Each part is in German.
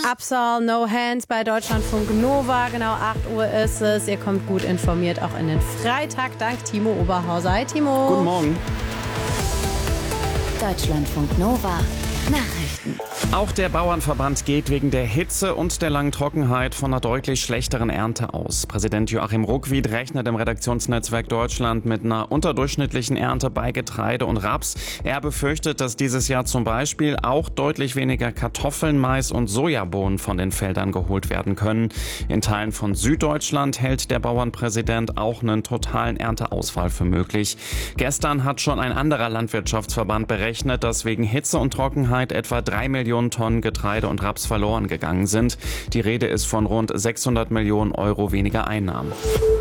Absol No Hands bei Deutschlandfunk Nova. Genau 8 Uhr ist es. Ihr kommt gut informiert auch in den Freitag. Dank Timo Oberhauser. Hi Timo. Guten Morgen. Deutschlandfunk Nova. Nachrichten. Auch der Bauernverband geht wegen der Hitze und der langen Trockenheit von einer deutlich schlechteren Ernte aus. Präsident Joachim Ruckwied rechnet im Redaktionsnetzwerk Deutschland mit einer unterdurchschnittlichen Ernte bei Getreide und Raps. Er befürchtet, dass dieses Jahr zum Beispiel auch deutlich weniger Kartoffeln, Mais und Sojabohnen von den Feldern geholt werden können. In Teilen von Süddeutschland hält der Bauernpräsident auch einen totalen Ernteausfall für möglich. Gestern hat schon ein anderer Landwirtschaftsverband berechnet, dass wegen Hitze und Trockenheit etwa 3 Millionen Tonnen Getreide und Raps verloren gegangen sind. Die Rede ist von rund 600 Millionen Euro weniger Einnahmen.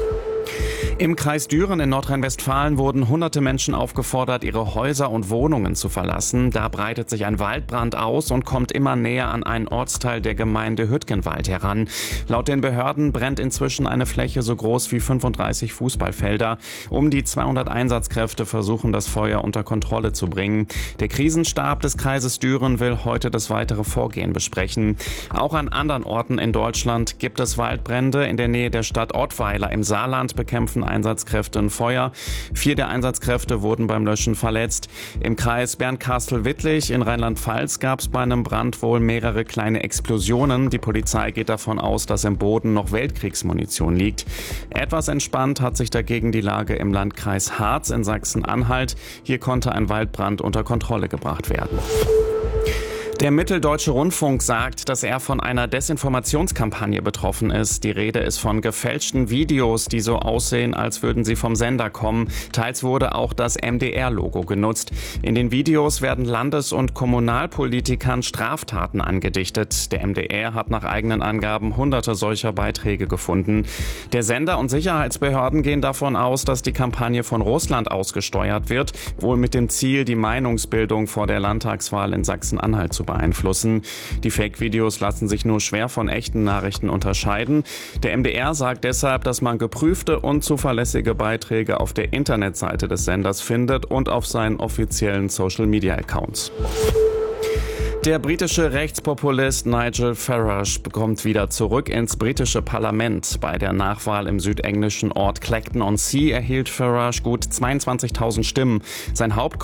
Im Kreis Düren in Nordrhein-Westfalen wurden hunderte Menschen aufgefordert, ihre Häuser und Wohnungen zu verlassen. Da breitet sich ein Waldbrand aus und kommt immer näher an einen Ortsteil der Gemeinde Hüttgenwald heran. Laut den Behörden brennt inzwischen eine Fläche so groß wie 35 Fußballfelder. Um die 200 Einsatzkräfte versuchen, das Feuer unter Kontrolle zu bringen. Der Krisenstab des Kreises Düren will heute das weitere Vorgehen besprechen. Auch an anderen Orten in Deutschland gibt es Waldbrände. In der Nähe der Stadt Ottweiler im Saarland bekämpfen Einsatzkräfte ein Feuer. 4 der Einsatzkräfte wurden beim Löschen verletzt. Im Kreis Bernkastel-Wittlich in Rheinland-Pfalz gab es bei einem Brand wohl mehrere kleine Explosionen. Die Polizei geht davon aus, dass im Boden noch Weltkriegsmunition liegt. Etwas entspannt hat sich dagegen die Lage im Landkreis Harz in Sachsen-Anhalt. Hier konnte ein Waldbrand unter Kontrolle gebracht werden. Der Mitteldeutsche Rundfunk sagt, dass er von einer Desinformationskampagne betroffen ist. Die Rede ist von gefälschten Videos, die so aussehen, als würden sie vom Sender kommen. Teils wurde auch das MDR-Logo genutzt. In den Videos werden Landes- und Kommunalpolitikern Straftaten angedichtet. Der MDR hat nach eigenen Angaben hunderte solcher Beiträge gefunden. Der Sender und Sicherheitsbehörden gehen davon aus, dass die Kampagne von Russland ausgesteuert wird, wohl mit dem Ziel, die Meinungsbildung vor der Landtagswahl in Sachsen-Anhalt zu beeinflussen. Die Fake-Videos lassen sich nur schwer von echten Nachrichten unterscheiden. Der MDR sagt deshalb, dass man geprüfte und zuverlässige Beiträge auf der Internetseite des Senders findet und auf seinen offiziellen Social-Media-Accounts. Der britische Rechtspopulist Nigel Farage kommt wieder zurück ins britische Parlament. Bei der Nachwahl im südenglischen Ort Clacton-on-Sea erhielt Farage gut 22.000 Stimmen. Sein